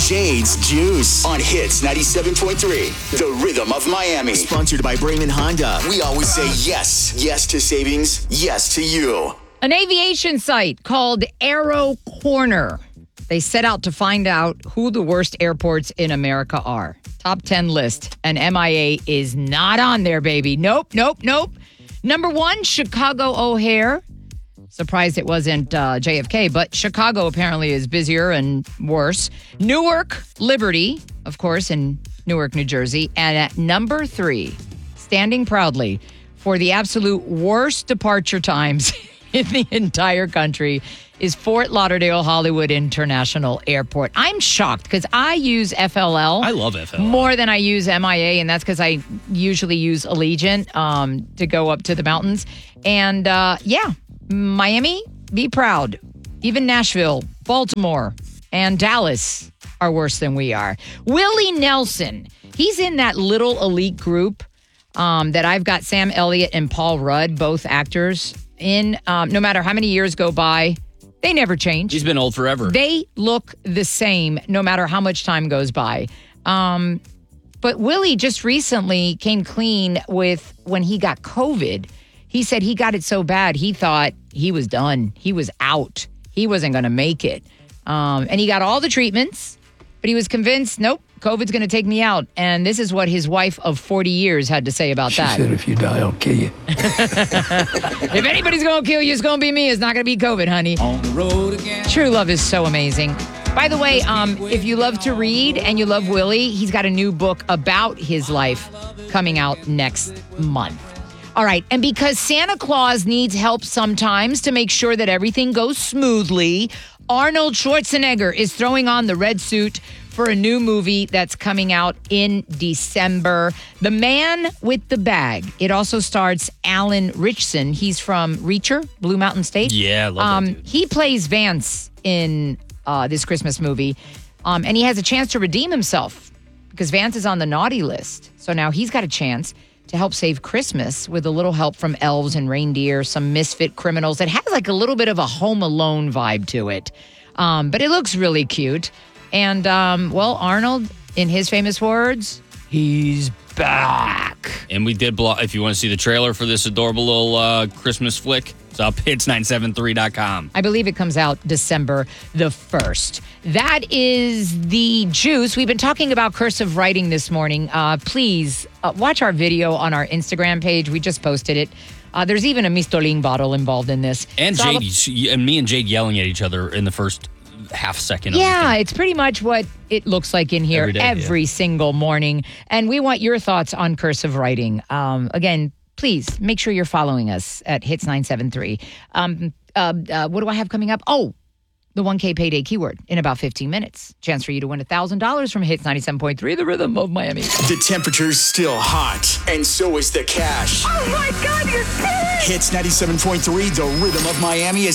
Jade's Juice on Hits 97.3, the rhythm of Miami. Sponsored by Brayman Honda. We always say yes. Yes to savings. Yes to you. An aviation site called Aero Corner. They set out to find out who the worst airports in America are. Top 10 list. And MIA is not on there, baby. Nope. Number 1, Chicago O'Hare. Surprised it wasn't JFK, but Chicago apparently is busier and worse. Newark Liberty, of course, in Newark, New Jersey. And at number 3, standing proudly for the absolute worst departure times in the entire country, is Fort Lauderdale Hollywood International Airport. I'm shocked because I use FLL. I love FLL. More than I use MIA, and that's because I usually use Allegiant to go up to the mountains. And Miami, be proud. Even Nashville, Baltimore, and Dallas are worse than we are. Willie Nelson, he's in that little elite group that I've got Sam Elliott and Paul Rudd, both actors, in. No matter how many years go by, they never change. He's been old forever. They look the same no matter how much time goes by. But Willie just recently came clean with when he got COVID. He said he got it so bad, he thought he was done. He was out. He wasn't going to make it. And he got all the treatments, but he was convinced, nope, COVID's going to take me out. And this is what his wife of 40 years had to say about that. She said, if you die, I'll kill you. If anybody's going to kill you, it's going to be me. It's not going to be COVID, honey. On the road again. True love is so amazing. By the way, if you love to read and you love Willie, he's got a new book about his life coming out next month. All right, and because Santa Claus needs help sometimes to make sure that everything goes smoothly, Arnold Schwarzenegger is throwing on the red suit for a new movie that's coming out in December. The Man with the Bag. It also stars Alan Ritchson. He's from Reacher, Blue Mountain State. Yeah, I love that dude. He plays Vance in this Christmas movie, and he has a chance to redeem himself because Vance is on the naughty list. So now he's got a chance to help save Christmas with a little help from elves and reindeer, some misfit criminals. It has like a little bit of a Home Alone vibe to it. But it looks really cute. And, Arnold, in his famous words, he's back. And we did if you want to see the trailer for this adorable little Christmas flick, it's up hits973.com. I believe it comes out December the 1st. That is the juice. We've been talking about cursive writing this morning. Please watch our video on our Instagram page. We just posted it. There's even a Mistolin bottle involved in this. And me and Jade yelling at each other in the first half second. Yeah, it's pretty much what it looks like in here every single morning. And we want your thoughts on cursive writing. Again, please make sure you're following us at Hits973. What do I have coming up? Oh, the 1K payday keyword in about 15 minutes. Chance for you to win $1,000 from Hits 97.3, the rhythm of Miami. The temperature's still hot, and so is the cash. Oh my God, you're kidding! Hits 97.3, the rhythm of Miami is